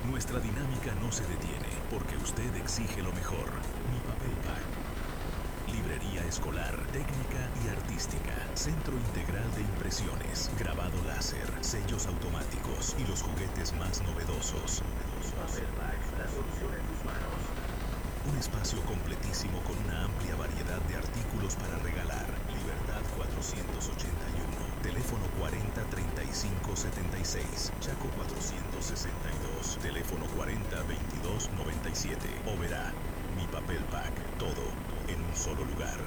Nuestra dinámica no se detiene porque usted exige lo mejor. Mi Papel Pack. Librería escolar, técnica y artística. Centro integral de impresiones, grabado láser, sellos automáticos y los juguetes más novedosos. Papel Pack, la solución en tus manos. Un espacio completísimo con una amplia variedad de artículos para regalar. Libertad 481, teléfono 40 35 76, Chaco 462, teléfono 40 22 97. O verá, Mi Papel Pack, todo en un solo lugar.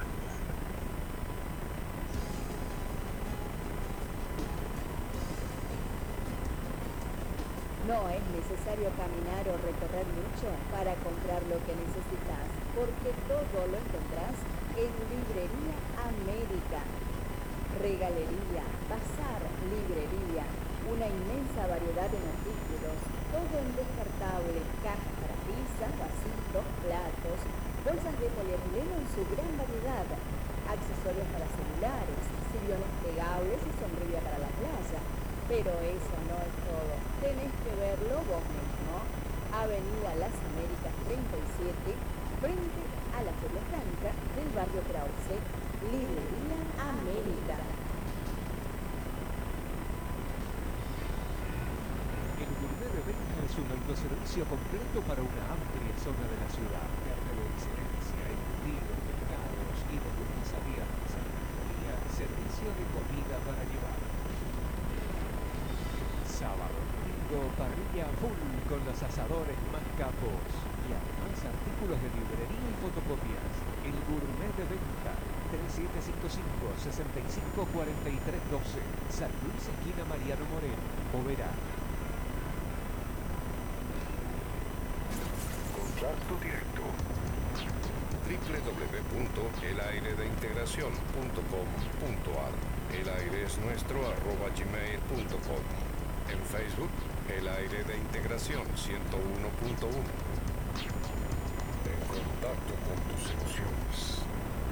No es necesario caminar o recorrer mucho para comprar lo que necesitas, porque todo lo encontrás en Librería América. Regalería, bazar, librería, una inmensa variedad en artículos, todo en descartable, cajas para pizzas, vasitos, platos, bolsas de polietileno en su gran variedad, accesorios para celulares, sillones plegables y sombrilla para la playa. Pero eso no es todo, tenés que verlo vos mismo. Avenida Las Américas 37, frente a la Feria Franca del barrio Krause, Librería América. El Gourmet de Benja es un autoservicio completo para una amplia zona de la ciudad. Carne de excelencia, embutidos, pescados y de lunes a viernes. Servicio de comida para llevar. Sábado, domingo, parrilla full con los asadores más capos. Y además artículos de librería y fotocopias. El Gourmet de Benja, 3755-654312, San Luis, esquina Mariano Moreno, Oberá. Contacto directo. www.eladeintegracion.com.ar. El aire es nuestro @gmail.com. En Facebook, El Aire de Integración 101.1. En contacto con tus emociones.